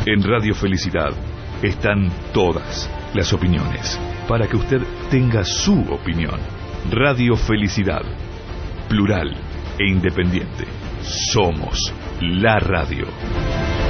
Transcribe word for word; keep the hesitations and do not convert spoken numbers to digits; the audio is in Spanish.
En Radio Felicidad están todas las opiniones, para que usted tenga su opinión. Radio Felicidad, plural e independiente. Somos la radio.